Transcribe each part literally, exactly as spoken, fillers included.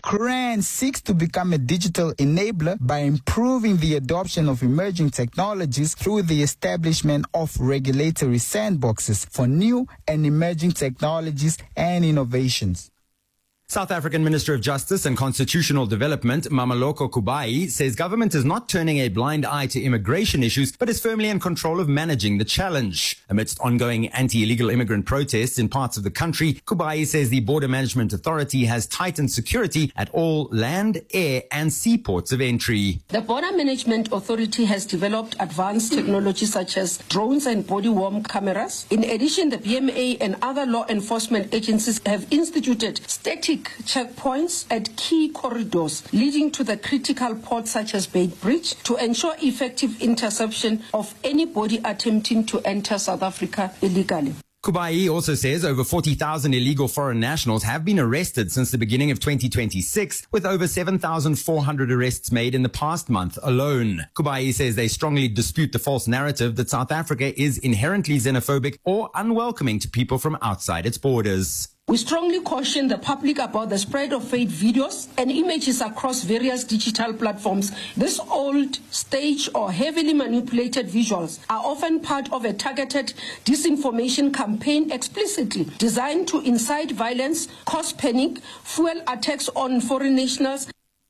CRAN seeks to become a digital enabler by improving the adoption of emerging technologies through the establishment of regulatory sandboxes for new and emerging technologies and innovations. South African Minister of Justice and Constitutional Development, Mameloko Kubayi, says government is not turning a blind eye to immigration issues, but is firmly in control of managing the challenge. Amidst ongoing anti-illegal immigrant protests in parts of the country, Kubayi says the Border Management Authority has tightened security at all land, air and sea ports of entry. The Border Management Authority has developed advanced technology such as drones and body-worn cameras. In addition, the B M A and other law enforcement agencies have instituted static checkpoints at key corridors leading to the critical ports such as Beit Bridge to ensure effective interception of anybody attempting to enter South Africa illegally. Kubayi also says over forty thousand illegal foreign nationals have been arrested since the beginning of twenty twenty-six, with over seven thousand four hundred arrests made in the past month alone. Kubayi says they strongly dispute the false narrative that South Africa is inherently xenophobic or unwelcoming to people from outside its borders. We strongly caution the public about the spread of fake videos and images across various digital platforms. These old, staged or heavily manipulated visuals are often part of a targeted disinformation campaign explicitly designed to incite violence, cause panic, fuel attacks on foreign nationals.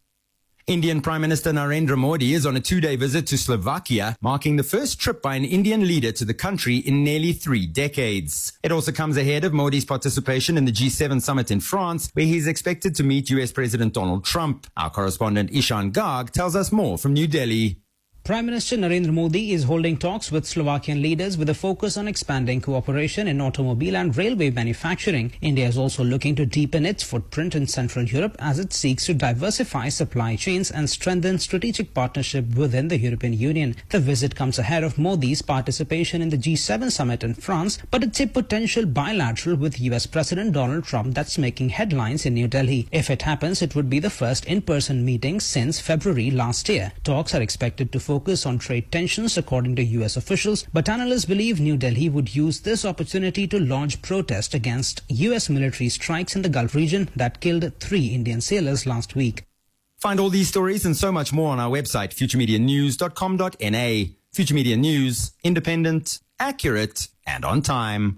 Indian Prime Minister Narendra Modi is on a two-day visit to Slovakia, marking the first trip by an Indian leader to the country in nearly three decades. It also comes ahead of Modi's participation in the G seven summit in France, where he's expected to meet U S President Donald Trump. Our correspondent Ishan Garg tells us more from New Delhi. Prime Minister Narendra Modi is holding talks with Slovakian leaders with a focus on expanding cooperation in automobile and railway manufacturing. India is also looking to deepen its footprint in Central Europe as it seeks to diversify supply chains and strengthen strategic partnership within the European Union. The visit comes ahead of Modi's participation in the G seven summit in France, but it's a potential bilateral with U S President Donald Trump that's making headlines in New Delhi. If it happens, it would be the first in-person meeting since February last year. Talks are expected to focus focus on trade tensions, according to U S officials, but analysts believe New Delhi would use this opportunity to launch protest against U S military strikes in the Gulf region that killed three Indian sailors last week. Find all these stories and so much more on our website, future media news dot com dot n a. Future Media News, independent, accurate, and on time.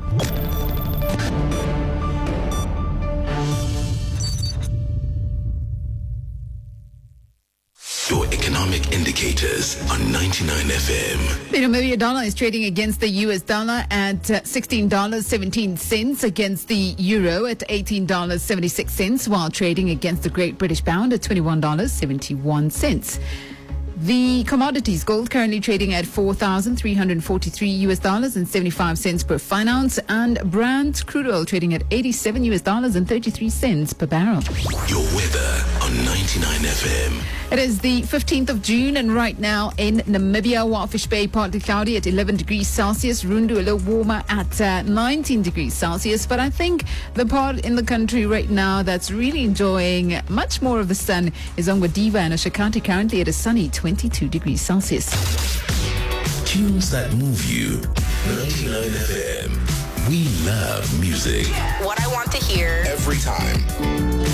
Your economic indicators on ninety-nine F M. The Namibia dollar is trading against the U S dollar at uh, sixteen dollars and seventeen cents, against the euro at eighteen dollars and seventy-six cents, while trading against the Great British Pound at twenty-one dollars and seventy-one cents. The commodities, gold currently trading at four thousand three hundred forty-three U S dollars and seventy-five cents per fine ounce, and Brent crude oil trading at eighty-seven U S dollars and thirty-three cents per barrel. Your weather on ninety-nine F M. It is the fifteenth of June, and right now in Namibia, Waterfish Bay partly cloudy at eleven degrees Celsius, Rundu a little warmer at uh, nineteen degrees Celsius. But I think the part in the country right now that's really enjoying much more of the sun is Ongwediva and Oshakati, currently at a sunny twenty-two degrees Celsius. Tunes that move you. ninety-nine F M. We love music. What I want to hear. Every time.